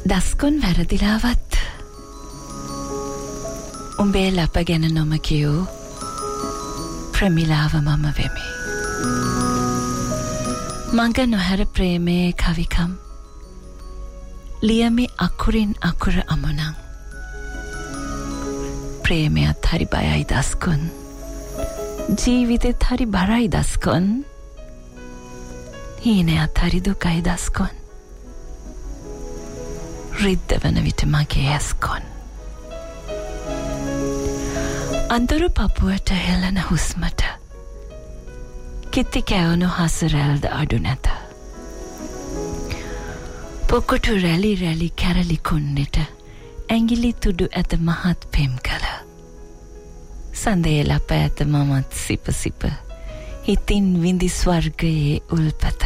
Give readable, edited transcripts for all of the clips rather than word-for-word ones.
දස්කොන් වැරදිලාවත් උඹේ ලප ගැන නොම කියූ ප්‍රමිලාව මම වෙමි. මඟ නොහැර ප්‍රේමයේ කවිකම් ලියමි අකුරින් අකුර අමුණං. ප්‍රේමයත් හරි බයයි දස්කොන්, ජීවිතෙත් හරි බරයි දස්කොන්, හීනයත් හරි දුකයි දස්කොන්, රිද්ද වන විට මගේ ඇස්කොන්. අඳුරු පපුවට හෙළන හුස්මට කිත්ති කැවුණු හසරැල්ද අඩු නැත. පොකොටු රැලි රැලි කැරලි කුන්නට ඇඟිලි තුඩු ඇත මහත් පෙම් කළ. සඳේ ලප ඇත මමත් සිප සිප හිතින් විඳි ස්වර්ගයේ උල්පත.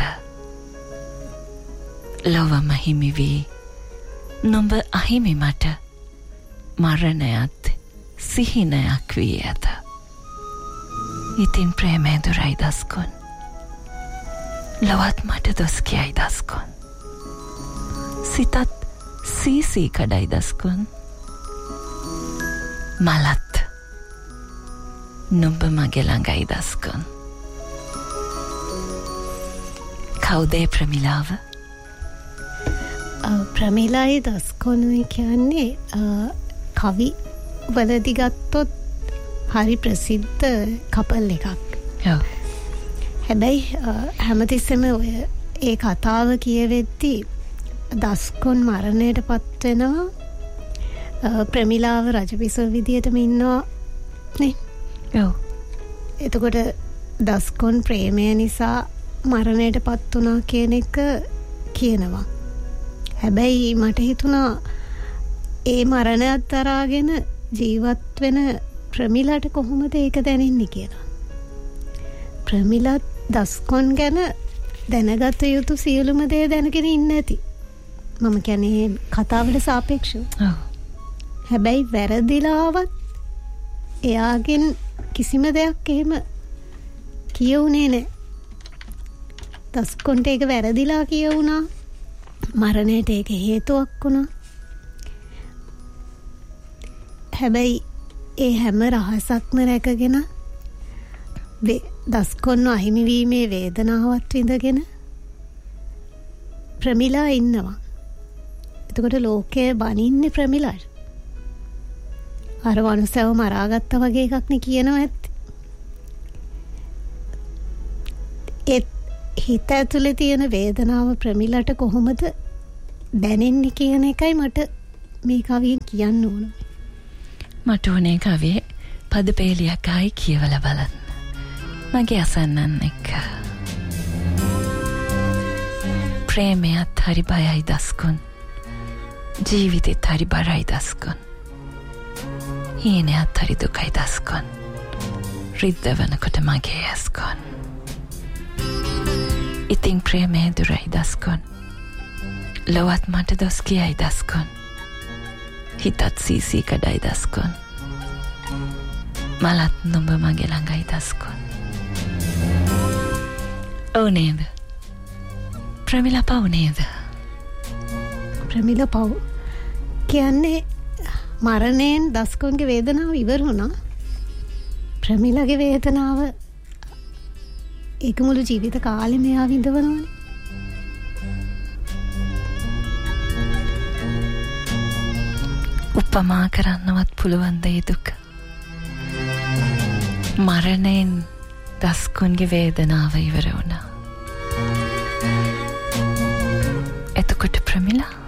ලොවම හිමි වී නුඹ අහිමි මට මරණයත් සිහිනයක් වී ඇත. ඉතින් ප්‍රේමය දුරයි දස්කොන්, ලොවත් මට දොස් කියයි දස්කොන්, සිතත් සීසී කඩයි දස්කොන්, මලත් නුඹ මගේ ළඟයි දස්කොන්. කවුදේ ප්‍රමිලාව? ප්‍රමිලායි දස්කොනුයි කියන්නේ කවි වලදි ගත්තොත් හරි ප්‍රසිද්ධ කපල් එකක්. හැබැයි හැමතිස්සෙම ඔය ඒ කතාව කියවෙද්දී දස්කොන් මරණයට පත්වෙනවා, ප්‍රමිලාව රජපිසෝ විදියටම ඉන්නවා නේ. එතකොට දස්කොන් ප්‍රේමය නිසා මරණයට පත් වුණා කියන එක කියනවා. හැබැයි මට හිතුණා ඒ මරණයත් දරාගෙන ජීවත් වෙන ප්‍රමිලාට කොහොමද ඒක දැනෙන්නේ කියලා. ප්‍රමිලාත් දස්කොන් ගැන දැනගත යුතු සියලුම දේ දැනගෙන ඉන්න ඇති. මම කියන්නේ කතාවට සාපේක්ෂව. හැබැයි වැරදිලාවත් එයාගෙන් කිසිම දෙයක් එහෙම කියවුනේ නැහැ. දස්කොන්ට ඒක වැරදිලා කියවුණා. මරණයට ඒක හේතුවක් වුණා. හැබැයි ඒ හැම රහසක්ම රැකගෙන දස්කොන්ව අහිමිවීමේ වේදනාවත් විඳගෙන ප්‍රමිලා ඉන්නවා. එතකොට ලෝකයේ බනින්නේ ප්‍රමිලාට. අර වනුසව මරාගත්තා වගේ එකක් නේ කියනවා ඇත්ත. ඒ හිත ඇතුලේ තියෙන වේදනාව ප්‍රමිලාට කොහොමද දැනෙන්නේ කියන එකයි මට මේ කවියෙන් කියන්න ඕන. මට උනේ කවියේ පද පෙළියක් ආයි කියවලා බලන්න. මගේ අසන්නන් එක්ක. ප්‍රේමයත් හරි බයයි දස්කොන්, ජීවිතෙත් හරි බරයි දස්කොන්, හීනයත් හරි දුකයි දස්කොන්, රිද්ද වනකොට මගේ ඇස්කොන්. ඉතින් ප්‍රේමය දුරයි දස්කොන්, ලොවත් මට දොස් කියයි දස්කොන්, හිතත් සීසී කඩයි දස්කොන්, මලත් නුඹ මගේ ළඟයි දස්කොන්. ඔව් නේද? ප්‍රමිලා පව් නේද? ප්‍රමිලා පව් කියන්නේ මරණයෙන් දස්කොන්ගේ වේදනාව ඉවර වුණා. ප්‍රමිලාගේ වේදනාව ඒක මුළු ජීවිත කාලෙම එයා විඳවනවානේ. උපමා කරන්නවත් පුළුවන් ද ඒ දුක? මරණයෙන් දස්කොන්ගේ වේදනාව ඉවර වුණා. එතකොට ප්‍රමිලා